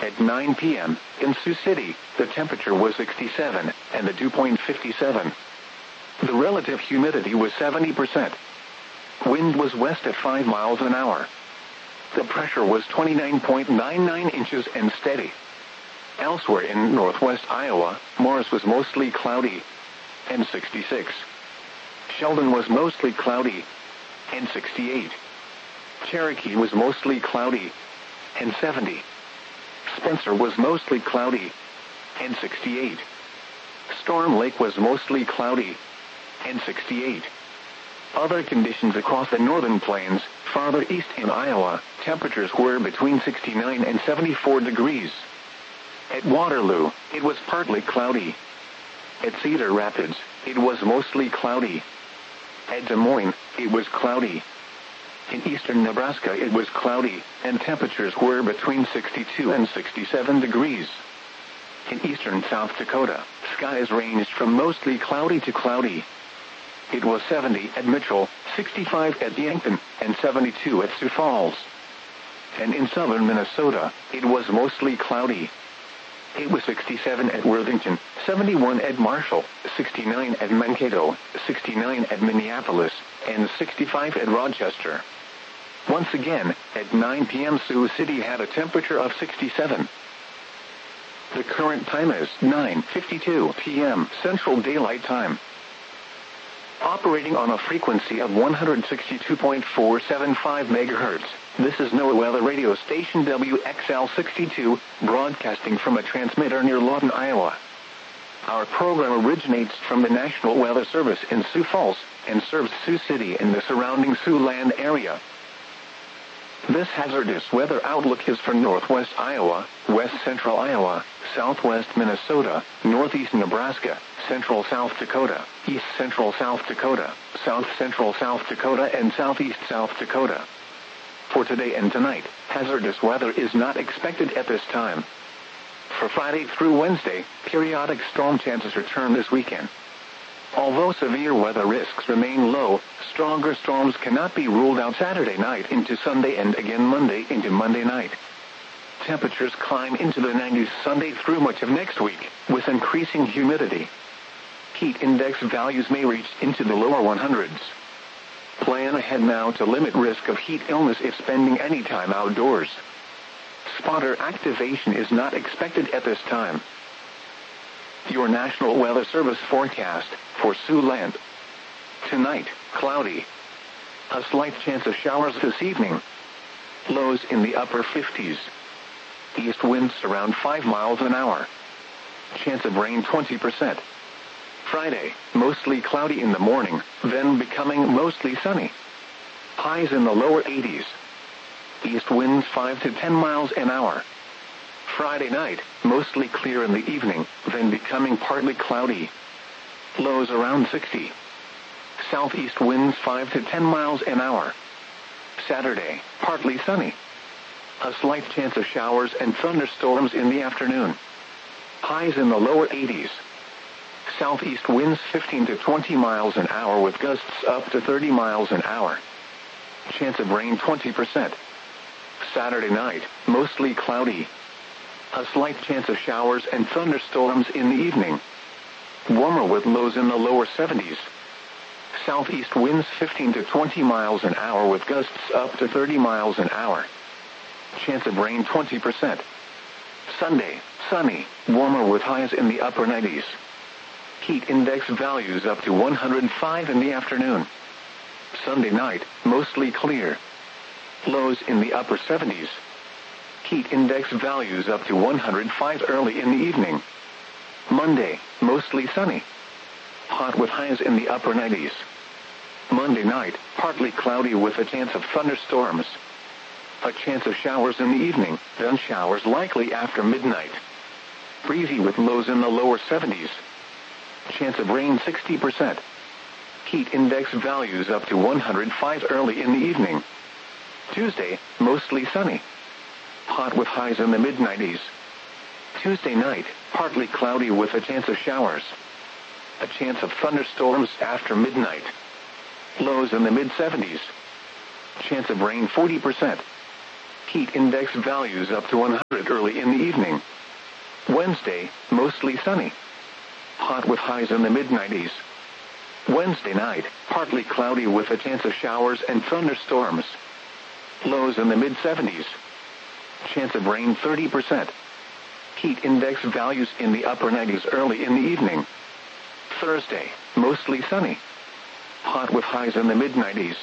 At 9 p.m., in Sioux City, the temperature was 67, and the dew point 57. The relative humidity was 70%. Wind was west at 5 miles an hour. The pressure was 29.99 inches and steady. Elsewhere in northwest Iowa, Morris was mostly cloudy, and 66. Sheldon was mostly cloudy, and 68. Cherokee was mostly cloudy, and 70. Spencer was mostly cloudy, and 68. Storm Lake was mostly cloudy, and 68. Other conditions across the northern plains, farther east in Iowa, temperatures were between 69 and 74 degrees. At Waterloo, it was partly cloudy. At Cedar Rapids, it was mostly cloudy. At Des Moines, it was cloudy. In eastern Nebraska it was cloudy, and temperatures were between 62 and 67 degrees. In eastern South Dakota, skies ranged from mostly cloudy to cloudy. It was 70 at Mitchell, 65 at Yankton, and 72 at Sioux Falls. And in southern Minnesota, it was mostly cloudy. It was 67 at Worthington, 71 at Marshall, 69 at Mankato, 69 at Minneapolis, and 65 at Rochester. Once again, at 9 p.m. Sioux City had a temperature of 67. The current time is 9:52 p.m. Central Daylight Time. Operating on a frequency of 162.475 MHz, this is NOAA Weather Radio Station WXL62, broadcasting from a transmitter near Lawton, Iowa. Our program originates from the National Weather Service in Sioux Falls and serves Sioux City and the surrounding Siouxland area. This hazardous weather outlook is for northwest Iowa, west central Iowa, southwest Minnesota, northeast Nebraska, central South Dakota, east central South Dakota, south central South Dakota, and southeast South Dakota. For today and tonight, hazardous weather is not expected at this time. For Friday through Wednesday, periodic storm chances return this weekend. Although severe weather risks remain low, stronger storms cannot be ruled out Saturday night into Sunday and again Monday into Monday night. Temperatures climb into the 90s Sunday through much of next week, with increasing humidity. Heat index values may reach into the lower 100s. Plan ahead now to limit risk of heat illness if spending any time outdoors. Spotter activation is not expected at this time. Your National Weather Service forecast for Siouxland. Tonight, cloudy. A slight chance of showers this evening. Lows in the upper 50s. East winds around 5 miles an hour. Chance of rain 20%. Friday, mostly cloudy in the morning, then becoming mostly sunny. Highs in the lower 80s. East winds 5 to 10 miles an hour. Friday night, mostly clear in the evening, then becoming partly cloudy. Lows around 60. Southeast winds 5 to 10 miles an hour. Saturday, partly sunny. A slight chance of showers and thunderstorms in the afternoon. Highs in the lower 80s. Southeast winds 15 to 20 miles an hour with gusts up to 30 miles an hour. Chance of rain 20%. Saturday night, mostly cloudy. A slight chance of showers and thunderstorms in the evening. Warmer with lows in the lower 70s. Southeast winds 15 to 20 miles an hour with gusts up to 30 miles an hour. Chance of rain 20%. Sunday, sunny, warmer with highs in the upper 90s. Heat index values up to 105 in the afternoon. Sunday night, mostly clear. Lows in the upper 70s. Heat index values up to 105 early in the evening. Monday, mostly sunny. Hot with highs in the upper 90s. Monday night, partly cloudy with a chance of thunderstorms. A chance of showers in the evening, then showers likely after midnight. Breezy with lows in the lower 70s. Chance of rain 60%. Heat index values up to 105 early in the evening. Tuesday, mostly sunny. Hot with highs in the mid-90s. Tuesday night, partly cloudy with a chance of showers. A chance of thunderstorms after midnight. Lows in the mid-70s. Chance of rain 40%. Heat index values up to 100. scattered early in the evening. Wednesday, mostly sunny. Hot with highs in the mid-90s. Wednesday night, partly cloudy with a chance of showers and thunderstorms. Lows in the mid-70s. Chance of rain 30%. Heat index values in the upper 90s early in the evening. Thursday, mostly sunny. Hot with highs in the mid-90s.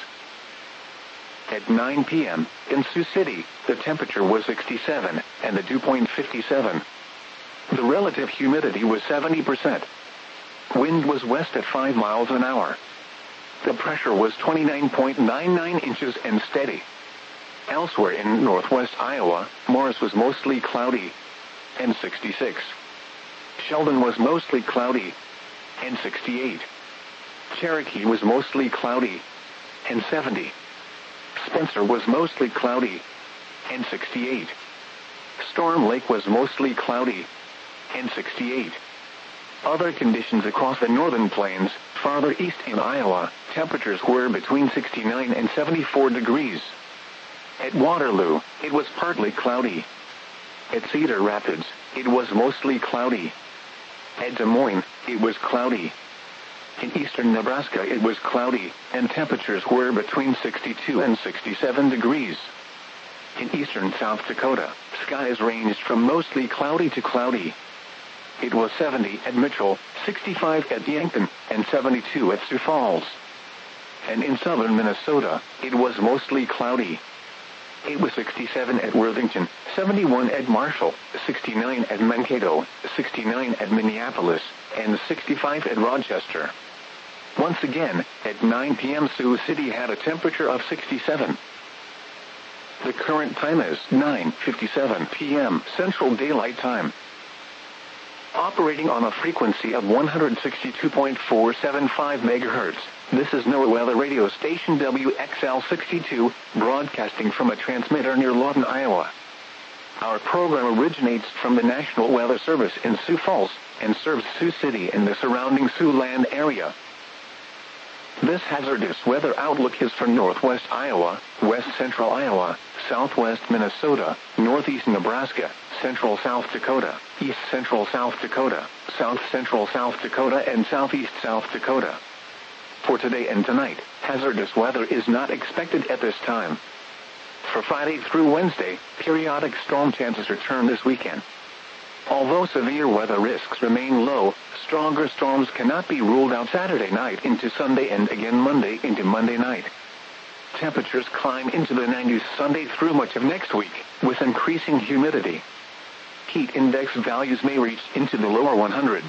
At 9 p.m., in Sioux City, the temperature was 67, and the dew point 57. The relative humidity was 70%. Wind was west at 5 miles an hour. The pressure was 29.99 inches and steady. Elsewhere in northwest Iowa, Morris was mostly cloudy, and 66. Sheldon was mostly cloudy, and 68. Cherokee was mostly cloudy, and 70. Spencer was mostly cloudy, and 68. Storm Lake was mostly cloudy, and 68. Other conditions across the northern plains, farther east in Iowa, temperatures were between 69 and 74 degrees. At Waterloo, it was partly cloudy. At Cedar Rapids, it was mostly cloudy. At Des Moines, it was cloudy. In eastern Nebraska it was cloudy, and temperatures were between 62 and 67 degrees. In eastern South Dakota, skies ranged from mostly cloudy to cloudy. It was 70 at Mitchell, 65 at Yankton, and 72 at Sioux Falls. And in southern Minnesota, it was mostly cloudy. It was 67 at Worthington, 71 at Marshall, 69 at Mankato, 69 at Minneapolis, and 65 at Rochester. Once again, at 9 p.m. Sioux City had a temperature of 67. The current time is 9:57 p.m. Central Daylight Time. Operating on a frequency of 162.475 MHz, this is NOAA Weather Radio Station WXL62, broadcasting from a transmitter near Lawton, Iowa. Our program originates from the National Weather Service in Sioux Falls and serves Sioux City and the surrounding Siouxland area. This hazardous weather outlook is for northwest Iowa, west central Iowa, southwest Minnesota, northeast Nebraska, central South Dakota, east central South Dakota, south central South Dakota, and southeast South Dakota. For today and tonight, hazardous weather is not expected at this time. For Friday through Wednesday, periodic storm chances return this weekend. Although severe weather risks remain low, stronger storms cannot be ruled out Saturday night into Sunday and again Monday into Monday night. Temperatures climb into the 90s Sunday through much of next week, with increasing humidity. Heat index values may reach into the lower 100s.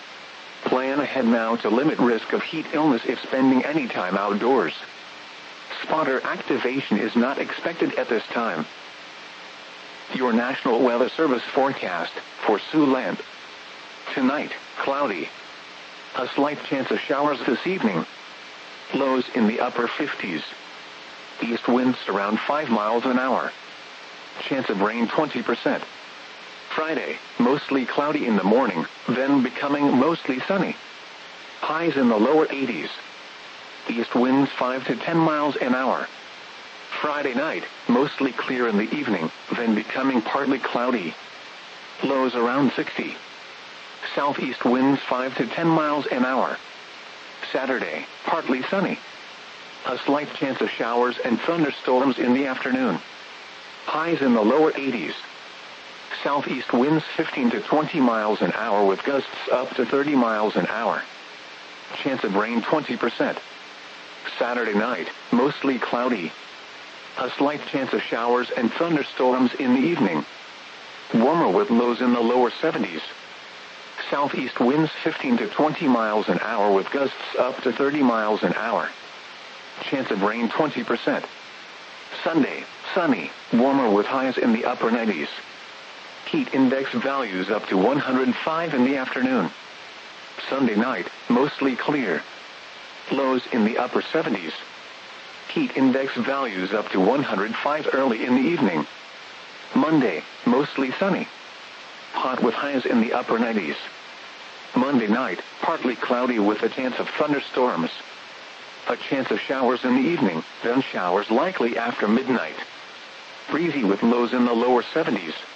Plan ahead now to limit risk of heat illness if spending any time outdoors. Spotter activation is not expected at this time. Your National Weather Service forecast for Siouxland. Tonight, cloudy. A slight chance of showers this evening. Lows in the upper 50s. East winds around 5 miles an hour. Chance of rain 20%. Friday, mostly cloudy in the morning, then becoming mostly sunny. Highs in the lower 80s. East winds 5 to 10 miles an hour. Friday night, mostly clear in the evening, then becoming partly cloudy. Lows around 60. Southeast winds 5 to 10 miles an hour. Saturday, partly sunny. A slight chance of showers and thunderstorms in the afternoon. Highs in the lower 80s. Southeast winds 15 to 20 miles an hour with gusts up to 30 miles an hour. Chance of rain 20%. Saturday night, mostly cloudy. A slight chance of showers and thunderstorms in the evening. Warmer with lows in the lower 70s. Southeast winds 15 to 20 miles an hour with gusts up to 30 miles an hour. Chance of rain 20%. Sunday, sunny, warmer with highs in the upper 90s. Heat index values up to 105 in the afternoon. Sunday night, mostly clear. Lows in the upper 70s. Heat index values up to 105 early in the evening. Monday, mostly sunny. Hot with highs in the upper 90s. Monday night, partly cloudy with a chance of thunderstorms. A chance of showers in the evening, then showers likely after midnight. Breezy with lows in the lower 70s.